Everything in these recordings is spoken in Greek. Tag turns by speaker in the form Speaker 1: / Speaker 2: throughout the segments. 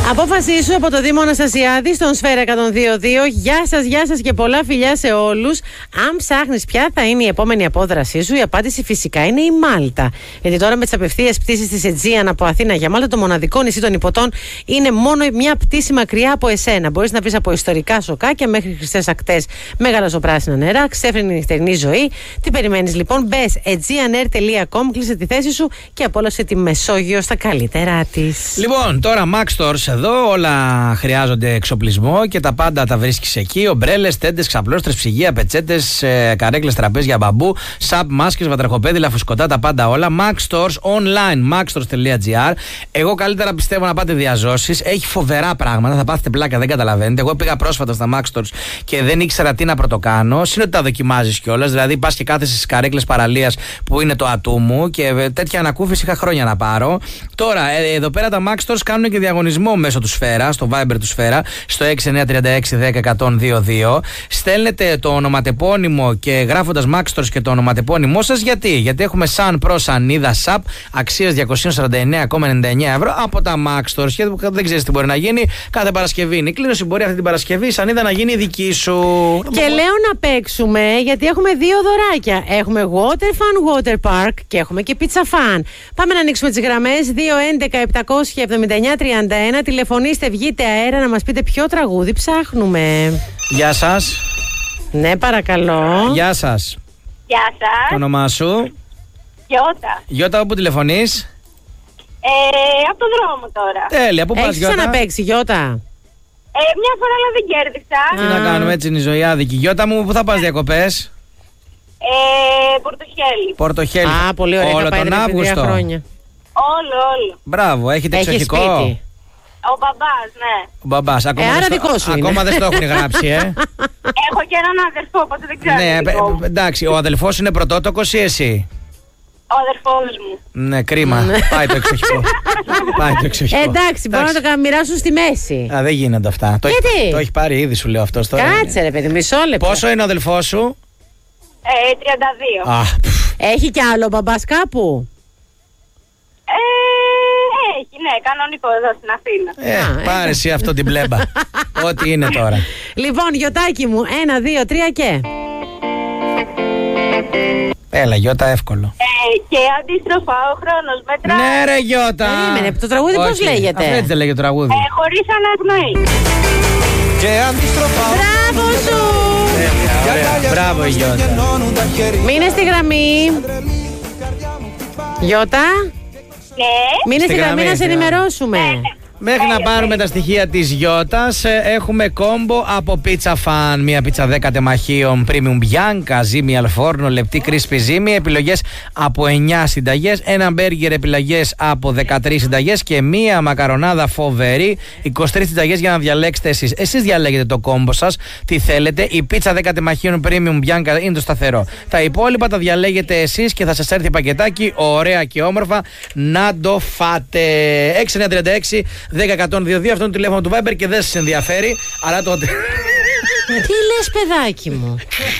Speaker 1: Απόφασή σου από το Δήμο Αναστασιάδη στον Σφαίρα 102.2. Γεια σας και πολλά φιλιά σε όλους. Αν ψάχνεις ποια θα είναι η επόμενη απόδρασή σου, η απάντηση φυσικά είναι η Μάλτα. Γιατί τώρα με τις απευθείας πτήσεις της Αιτζίαν από Αθήνα για Μάλτα, το μοναδικό νησί των Ιππωτών, είναι μόνο μια πτήση μακριά από εσένα. Μπορείς να πεις από ιστορικά σοκάκια μέχρι χρυσές ακτές με γαλαζοπράσινα νερά, ξέφρενη νυχτερινή ζωή. Τι περιμένεις λοιπόν? Μπες aegeanair.com, κλείσε τη θέση σου και απόλαυσε τη Μεσόγειο στα καλύτερά της.
Speaker 2: Λοιπόν, τώρα Max Stores εδώ, όλα χρειάζονται εξοπλισμό και τα πάντα τα βρίσκεις εκεί. Ομπρέλες, τέντες, ξαπλώστρες, ψυγεία, πετσέτες, καρέκλες, τραπέζια μπαμπού, σαπ, μάσκες, βατραχοπέδιλα, φουσκωτά, τα πάντα όλα. Max Stores online, maxstores.gr. Εγώ καλύτερα πιστεύω να πάτε διαζώσεις. Έχει φοβερά πράγματα, θα πάθετε πλάκα, δεν καταλαβαίνετε. Εγώ πήγα πρόσφατα στα Max Stores και δεν ήξερα τι να πρωτοκάνω. Συνότι τα δοκιμάζεις κιόλας. Δηλαδή πας και κάθεσαι στις καρέκλες παραλίας που είναι το ατού μου και τέτοια ανακούφιση είχα χρόνια να πάρω. Τώρα, εδώ πέρα τα Max Stores κάνουν και διαγωνισμό μέσω του Σφαίρα, στο Viber του Σφαίρα, στο 6936101022. Στέλνετε το ονοματεπώνυμο και γράφοντας Max Stores και το ονοματεπώνυμό σας. Γιατί έχουμε Sun Pro σανίδα SAP αξίας 249,99 ευρώ από τα Max Stores. Και δεν ξέρεις τι μπορεί να γίνει. Κάθε Παρασκευή είναι η κλήρωση. Μπορεί αυτή την Παρασκευή η σανίδα να γίνει δική σου.
Speaker 1: Και λέω να παίξουμε γιατί έχουμε δύο δωράκια. Έχουμε Water Fun Water Park και έχουμε και Pizza Fun. Πάμε να ανοίξουμε τις γραμμές 211-779-31. Τηλεφωνήστε, βγείτε αέρα να μας πείτε ποιο τραγούδι ψάχνουμε.
Speaker 2: Γεια σας.
Speaker 1: Ναι, παρακαλώ.
Speaker 2: Γεια σας.
Speaker 3: Γεια σας.
Speaker 2: Το όνομά σου?
Speaker 3: Γιώτα.
Speaker 2: Γιώτα, όπου τηλεφωνείς?
Speaker 3: Από το δρόμο τώρα.
Speaker 2: Τέλεια, πού πας
Speaker 1: Έχεις
Speaker 2: Γιώτα?
Speaker 1: ξαναπαίξει Γιώτα?
Speaker 3: Μια φορά αλλά δεν κέρδισα.
Speaker 2: Τι να κάνουμε, έτσι είναι η ζωή άδικη. Γιώτα μου, πού θα πας διακοπές?
Speaker 3: Πορτοχέλη.
Speaker 2: Πορτοχέλη.
Speaker 1: Α, πολύ ωραία.
Speaker 2: Όλο
Speaker 1: είχα πάει
Speaker 2: τον
Speaker 1: πριν 3
Speaker 2: Αύγουστο.
Speaker 1: χρόνια.
Speaker 3: Όλο.
Speaker 2: Μπράβο, έχετε
Speaker 1: Έχει
Speaker 2: εξοχικό?
Speaker 1: σπίτι.
Speaker 3: Ο μπαμπάς, ναι.
Speaker 2: Ο μπαμπάς, ακόμα,
Speaker 1: άρα
Speaker 2: δεν στο-
Speaker 1: δικό σου είναι.
Speaker 2: ακόμα δεν στο έχουν γράψει,
Speaker 3: Έχω και έναν αδερφό, οπότε δεν ξέρω.
Speaker 2: Ναι,
Speaker 3: τι δικό μου.
Speaker 2: εντάξει, ο αδελφός είναι πρωτότοκος ή εσύ?
Speaker 3: Ο αδερφός μου.
Speaker 2: Ναι, κρίμα. Πάει το εξοχικό. Πάει το εξοχικό.
Speaker 1: Εντάξει, μπορούν να το μοιράσουν στη μέση.
Speaker 2: Α, δεν γίνονται αυτά.
Speaker 1: Γιατί?
Speaker 2: Το έχει πάρει ήδη, σου λέω αυτός τώρα.
Speaker 1: Κάτσε ρε παιδί, μισό λεπτό.
Speaker 2: Πόσο είναι ο αδελφός σου?
Speaker 3: 32.
Speaker 2: Α,
Speaker 1: Έχει κι άλλο μπαμπάς κάπου?
Speaker 3: Έχει, ναι, κανονικό εδώ στην Αθήνα.
Speaker 2: πάρε εσύ αυτό την πλέμπα. Ό,τι είναι τώρα.
Speaker 1: Λοιπόν, Γιωτάκι μου, 1, 2, 3 και.
Speaker 2: Έλα, Γιώτα, εύκολο.
Speaker 3: Και αντίστροφα ο χρόνος μετρά.
Speaker 2: Ναι, ρε Γιώτα.
Speaker 1: Περίμενε, το τραγούδι πώς
Speaker 2: Όχι,
Speaker 1: λέγεται?
Speaker 2: αυτό έτσι δεν λέγεται το τραγούδι.
Speaker 3: Χωρίς αναπνοή.
Speaker 4: Και αντίστροφα
Speaker 1: Μπράβο σου!
Speaker 2: Ωραία. Μπράβο, Γιώτα.
Speaker 1: Μείνε στη γραμμή. Γιώτα,
Speaker 3: Ναι.
Speaker 1: μείνε στη γραμμή να σε
Speaker 2: στη γραμμή.
Speaker 1: ενημερώσουμε.
Speaker 2: Μέχρι να πάρουμε τα στοιχεία της Γιώτας, έχουμε κόμπο από Pizza Fun. Μία πίτσα 10 τεμαχίων Premium Bianca, ζύμη αλφόρνο, λεπτή κρίσπη ζύμη. Επιλογές από 9 συνταγές. Ένα μπέργκερ επιλογές από 13 συνταγές. Και μία μακαρονάδα φοβερή. 23 συνταγές για να διαλέξετε εσείς. Εσείς διαλέγετε το κόμπο σας. Τι θέλετε. Η πίτσα 10 τεμαχίων Premium Bianca είναι το σταθερό. Τα υπόλοιπα τα διαλέγετε εσείς και θα σας έρθει πακετάκι ωραία και όμορφα να το φάτε. 6936 10-102-2, αυτό είναι το τηλέφωνο του Viber και δεν σας ενδιαφέρει, αλλά τότε.
Speaker 1: Τι λες παιδάκι μου?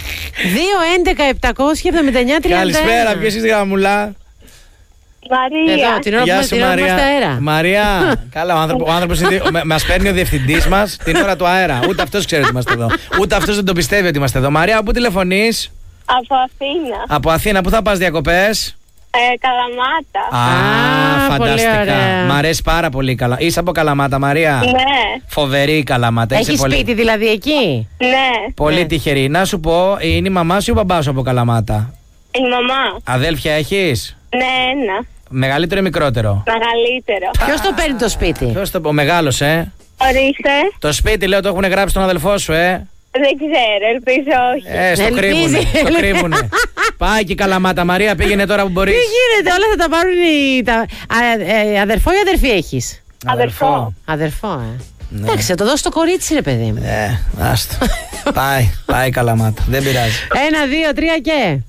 Speaker 1: 2-11-779-31.
Speaker 2: Καλησπέρα, ποιος είσαι γραμμουλά?
Speaker 3: Μαρία.
Speaker 1: Εδώ, την ώρα που
Speaker 2: Γεια σου,
Speaker 1: είμαστε
Speaker 2: Μαρία.
Speaker 1: αέρα.
Speaker 2: Μαρία, καλά, ο άνθρωπος μας παίρνει ο διευθυντής μας την ώρα του αέρα. Ούτε αυτός ξέρει ότι είμαστε εδώ. Ούτε αυτός δεν το πιστεύει ότι είμαστε εδώ. Μαρία, πού τηλεφωνείς?
Speaker 3: Από Αθήνα.
Speaker 2: Από Αθήνα, πού θα πας διακοπές?
Speaker 3: Καλαμάτα.
Speaker 1: πολύ
Speaker 2: Φανταστικά.
Speaker 1: ωραία.
Speaker 2: Μ' αρέσει πάρα πολύ καλά. Είσαι από Καλαμάτα, Μαρία?
Speaker 3: Ναι.
Speaker 2: Φοβερή η Καλαμάτα.
Speaker 1: Έχει σπίτι δηλαδή εκεί?
Speaker 3: Ναι.
Speaker 2: Πολύ
Speaker 1: Ναι.
Speaker 2: τυχερή. Να σου πω, είναι η μαμά σου ή ο μπαμπάς σου από Καλαμάτα?
Speaker 3: Η μαμά.
Speaker 2: Αδέλφια έχεις?
Speaker 3: Ναι, ένα.
Speaker 2: Μεγαλύτερο ή μικρότερο?
Speaker 3: Μεγαλύτερο.
Speaker 1: Ποιος το παίρνει το σπίτι?
Speaker 2: Ποιος το πω, μεγάλος,
Speaker 3: Ορίστε.
Speaker 2: Το σπίτι, λέω, το έχουν γράψει στον αδελφό σου,
Speaker 3: Δεν ξέρω, ελπίζω όχι.
Speaker 2: Στο
Speaker 1: Ελπίζει.
Speaker 2: κρύβουνε. Στο κρύβουνε. Πάει και η Καλαμάτα, Μαρία, πήγαινε τώρα που
Speaker 1: Τι
Speaker 2: μπορείς.
Speaker 1: γίνεται, όλα θα τα πάρουν αδερφό ή αδερφή έχεις?
Speaker 3: Αδερφό.
Speaker 1: Αδερφό, Εντάξει, θα το δώσω στο κορίτσι ρε παιδί μου.
Speaker 2: Άστο. Πάει η Καλαμάτα. Δεν πειράζει.
Speaker 1: 1, 2, 3 και.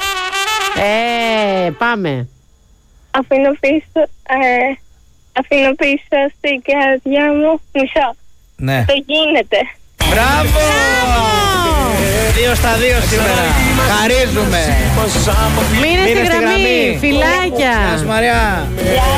Speaker 1: Πάμε.
Speaker 3: Αφήνω πίσω στην καρδιά μου. Μισό.
Speaker 2: Ναι.
Speaker 3: Το γίνεται.
Speaker 2: Μπράβο! 2 στα 2 σήμερα. Χαρίζουμε.
Speaker 1: Μείνε στη γραμμή. Φιλάκια.
Speaker 2: Γεια σου, Μαριά.